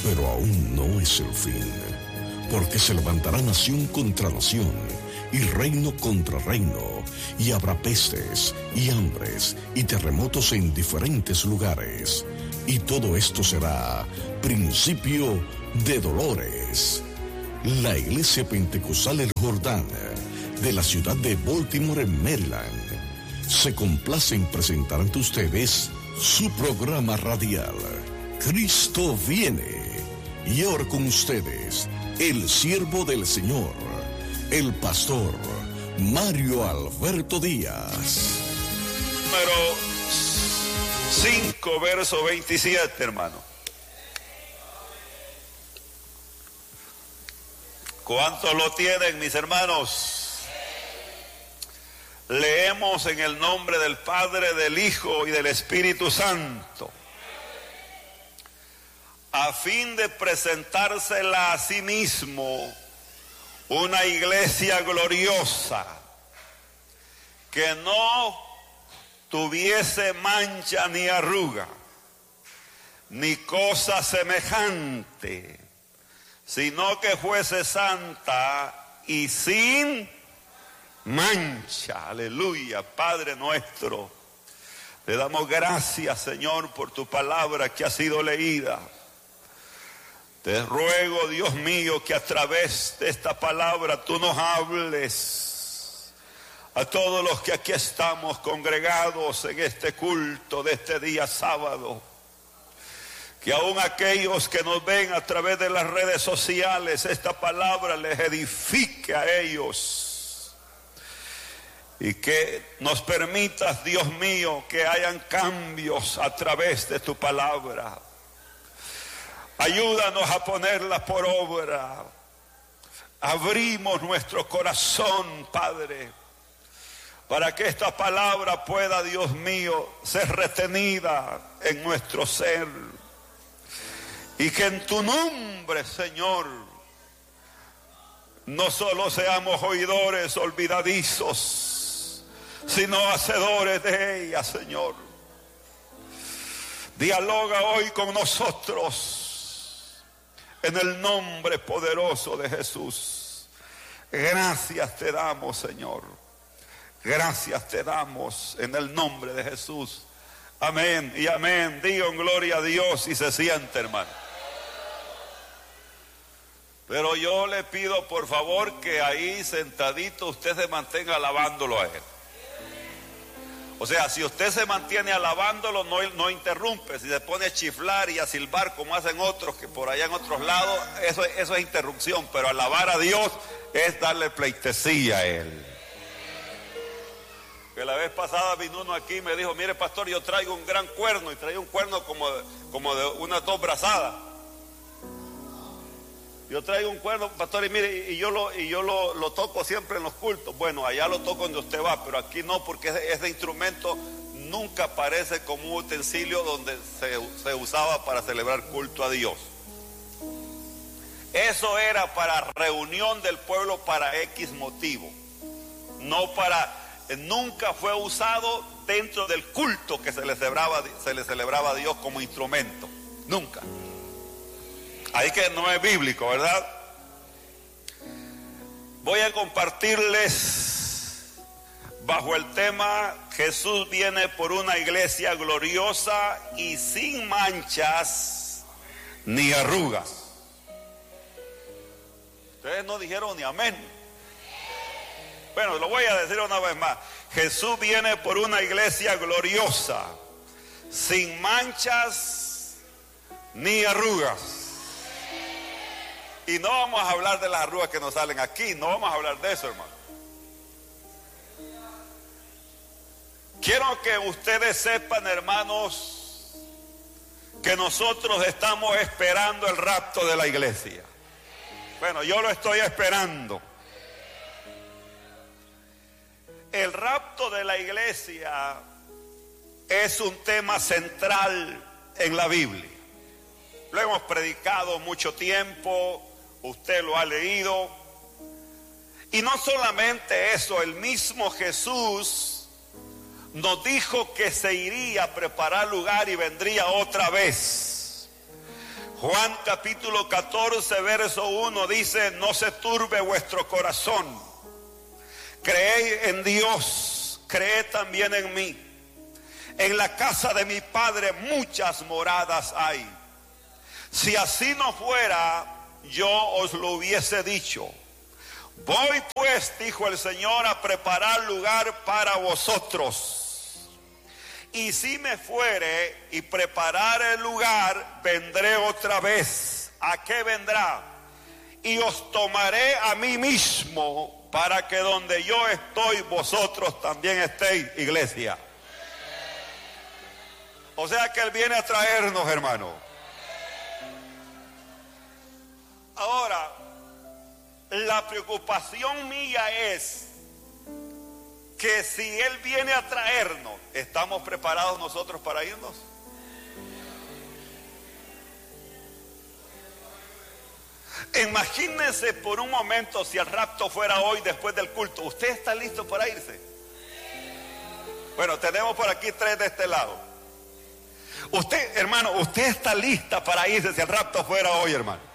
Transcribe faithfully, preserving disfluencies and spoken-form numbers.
Pero aún no es el fin, porque se levantará nación contra nación y reino contra reino, y habrá pestes y hambres y terremotos en diferentes lugares, y todo esto será principio de dolores. La Iglesia Pentecostal El Jordán de la ciudad de Baltimore, en Maryland, se complace en presentar ante ustedes su programa radial Cristo Viene. Y ahora con ustedes, el siervo del Señor, el pastor Mario Alberto Díaz. Número cinco, verso veintisiete, hermano. ¿Cuántos lo tienen, mis hermanos? Leemos en el nombre del Padre, del Hijo y del Espíritu Santo, a fin de presentársela a sí mismo una iglesia gloriosa, que no tuviese mancha ni arruga, ni cosa semejante, sino que fuese santa y sin mancha. Aleluya. Padre nuestro, te damos gracias, Señor, por tu palabra que ha sido leída. Te ruego, Dios mío, que a través de esta palabra tú nos hables a todos los que aquí estamos congregados en este culto de este día sábado. Que aún aquellos que nos ven a través de las redes sociales, esta palabra les edifique a ellos. Y que nos permitas, Dios mío, que hayan cambios a través de tu palabra. Ayúdanos a ponerla por obra. Abrimos nuestro corazón, Padre, para que esta palabra pueda, Dios mío, ser retenida en nuestro ser. Y que en tu nombre, Señor, no solo seamos oidores olvidadizos, sino hacedores de ella, Señor. Dialoga hoy con nosotros en el nombre poderoso de Jesús. Gracias te damos, Señor. Gracias te damos en el nombre de Jesús. Amén y amén. Digan gloria a Dios y se siente, hermano. Pero yo le pido por favor que ahí sentadito usted se mantenga alabándolo a Él. O sea, si usted se mantiene alabándolo, no, no interrumpe. Si se pone a chiflar y a silbar como hacen otros, que por allá en otros lados, eso, eso es interrupción. Pero alabar a Dios es darle pleitesía a Él. Que la vez pasada vino uno aquí y me dijo: mire, pastor, yo traigo un gran cuerno. Y traía un cuerno como de, como de unas dos brazadas. Yo traigo un cuerno, pastor, y mire, y yo lo, y yo lo, lo toco siempre en los cultos. Bueno, allá lo toco donde usted va, pero aquí no, porque ese, ese instrumento nunca aparece como un utensilio donde se, se usaba para celebrar culto a Dios. Eso era para reunión del pueblo para X motivo. No para, nunca fue usado dentro del culto que se le celebraba, se le celebraba a Dios como instrumento. Nunca. Ahí que no es bíblico, ¿verdad? Voy a compartirles bajo el tema: Jesús viene por una iglesia gloriosa y sin manchas ni arrugas. Ustedes no dijeron ni amén. Bueno, lo voy a decir una vez más. Jesús viene por una iglesia gloriosa, sin manchas ni arrugas. Y no vamos a hablar de las arrugas que nos salen aquí, no vamos a hablar de eso, hermano. Quiero que ustedes sepan, hermanos, que nosotros estamos esperando el rapto de la iglesia. Bueno, yo lo estoy esperando. El rapto de la iglesia es un tema central en la Biblia. Lo hemos predicado mucho tiempo. Usted lo ha leído. Y no solamente eso, el mismo Jesús nos dijo que se iría a preparar lugar y vendría otra vez. Juan capítulo catorce, verso uno dice: no se turbe vuestro corazón. Creed en Dios, creed también en mí. En la casa de mi Padre muchas moradas hay. Si así no fuera, yo os lo hubiese dicho. Voy pues, dijo el Señor, a preparar lugar para vosotros. Y si me fuere y preparar el lugar, vendré otra vez. ¿A qué vendrá? Y os tomaré a mí mismo, para que donde yo estoy, vosotros también estéis, iglesia. O sea que Él viene a traernos, hermano. Ahora, la preocupación mía es que si Él viene a traernos, ¿estamos preparados nosotros para irnos? Imagínense por un momento si el rapto fuera hoy después del culto. ¿Usted está listo para irse? Bueno, tenemos por aquí tres de este lado. Usted, hermano, usted está lista para irse si el rapto fuera hoy, hermano.